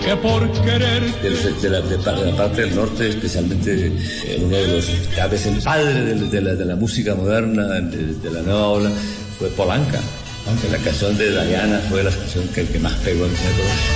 que por querer. De la parte del norte, especialmente uno de los, tal vez el padre de la música moderna, de la nueva ola, fue Polanca. Aunque la canción de Diana fue la canción que más pegó en ese momento.